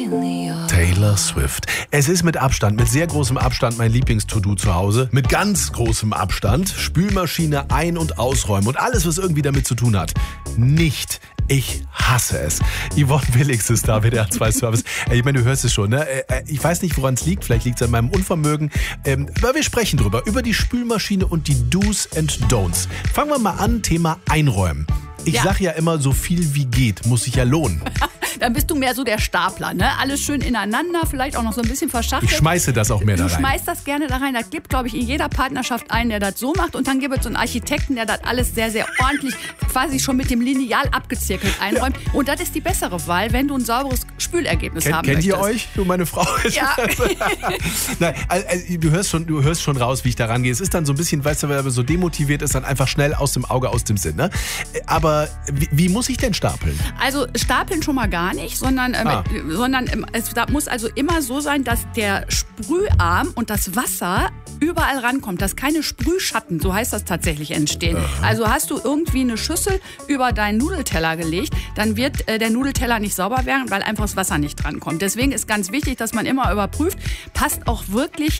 Taylor Swift. Es ist mit Abstand, mit sehr großem Abstand mein Lieblings-To-Do zu Hause. Mit ganz großem Abstand. Spülmaschine ein- und ausräumen und alles, was irgendwie damit zu tun hat. Nicht. Ich hasse es. Yvonne Willigs ist da, WDR 2 Service. Ich meine, du hörst es schon, ne? Ich weiß nicht, woran es liegt. Vielleicht liegt es an meinem Unvermögen. Aber wir sprechen drüber. Über die Spülmaschine und die Do's and Don'ts. Fangen wir mal an, Thema Einräumen. Ich sag ja immer, so viel wie geht, muss sich ja lohnen. Dann bist du mehr so der Stapler, ne? Alles schön ineinander, vielleicht auch noch so ein bisschen verschachtelt. Ich schmeiße das auch mehr da rein. Du schmeißt das gerne da rein. Das gibt, glaube ich, in jeder Partnerschaft einen, der das so macht. Und dann gibt es so einen Architekten, der das alles sehr, sehr ordentlich, quasi schon mit dem Lineal abgezirkelt einräumt. Ja. Und das ist die bessere Wahl, wenn du ein sauberes Spülergebnis haben möchtest. Kennt ihr euch? Du, meine Frau? Ja. Nein, also, du hörst schon raus, wie ich da rangehe. Es ist dann so ein bisschen, weißt du, wenn man so demotiviert ist, dann einfach schnell aus dem Auge, aus dem Sinn. Ne? Aber wie muss ich denn stapeln? Also stapeln schon mal gar nicht, sondern es muss also immer so sein, dass der Sprüharm und das Wasser überall rankommt, dass keine Sprühschatten, so heißt das tatsächlich, entstehen. Aha. Also hast du irgendwie eine Schüssel über deinen Nudelteller gelegt, dann wird der Nudelteller nicht sauber werden, weil einfach das Wasser nicht drankommt. Deswegen ist ganz wichtig, dass man immer überprüft, passt auch wirklich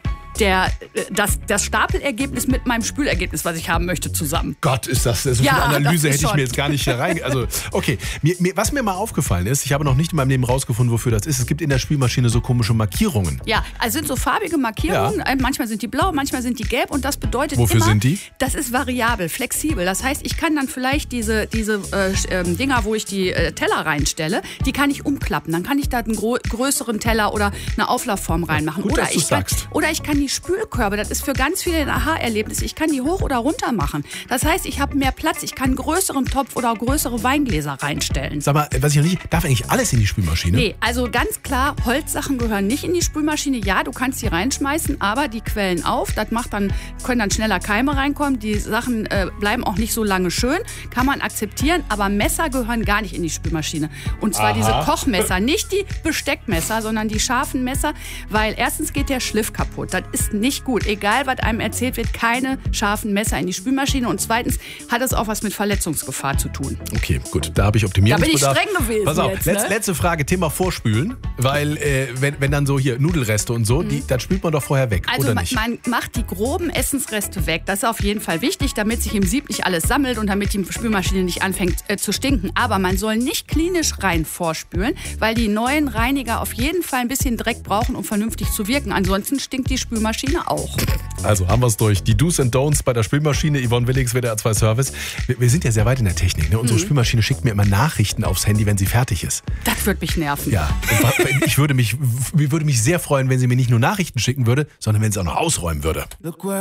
das Stapelergebnis mit meinem Spülergebnis, was ich haben möchte, zusammen. Gott, ist das so viel Analyse hätte ich mir jetzt gar nicht hier rein. Also, okay. Was mir mal aufgefallen ist, ich habe noch nicht in meinem Leben rausgefunden, wofür das ist. Es gibt in der Spülmaschine so komische Markierungen. Ja, also sind so farbige Markierungen. Ja. Manchmal sind die blau, manchmal sind die gelb und das bedeutet wofür immer, sind die? Das ist variabel, flexibel. Das heißt, ich kann dann vielleicht diese Dinger, wo ich die Teller reinstelle, die kann ich umklappen. Dann kann ich da einen größeren Teller oder eine Auflaufform reinmachen. Gut, Oder ich kann die Spülkörbe, das ist für ganz viele ein Aha-Erlebnis. Ich kann die hoch oder runter machen. Das heißt, ich habe mehr Platz. Ich kann einen größeren Topf oder größere Weingläser reinstellen. Sag mal, was ich noch nicht, darf eigentlich alles in die Spülmaschine? Nee, also ganz klar, Holzsachen gehören nicht in die Spülmaschine. Ja, du kannst die reinschmeißen, aber die quellen auf. Das können dann schneller Keime reinkommen. Die Sachen bleiben auch nicht so lange schön. Kann man akzeptieren, aber Messer gehören gar nicht in die Spülmaschine. Und zwar diese Kochmesser, nicht die Besteckmesser, sondern die scharfen Messer, weil erstens geht der Schliff kaputt. Das ist nicht gut. Egal, was einem erzählt wird, keine scharfen Messer in die Spülmaschine. Und zweitens hat es auch was mit Verletzungsgefahr zu tun. Okay, gut. Da habe ich Optimierungsbedarf. Da bin ich streng gewesen. Pass auf, jetzt, ne? Letzte Frage, Thema Vorspülen. Weil, wenn dann so hier Nudelreste und so, dann spült man doch vorher weg, also oder nicht? Man macht die groben Essensreste weg. Das ist auf jeden Fall wichtig, damit sich im Sieb nicht alles sammelt und damit die Spülmaschine nicht anfängt zu stinken. Aber man soll nicht klinisch rein vorspülen, weil die neuen Reiniger auf jeden Fall ein bisschen Dreck brauchen, um vernünftig zu wirken. Ansonsten stinkt die Spülmaschine auch. Also haben wir es durch. Die Do's and Don'ts bei der Spülmaschine. Yvonne Willigs, WDR 2 Service. Wir sind ja sehr weit in der Technik. Ne? Unsere Spülmaschine schickt mir immer Nachrichten aufs Handy, wenn sie fertig ist. Das würde mich nerven. Ja, ich würde mich sehr freuen, wenn sie mir nicht nur Nachrichten schicken würde, sondern wenn sie auch noch ausräumen würde.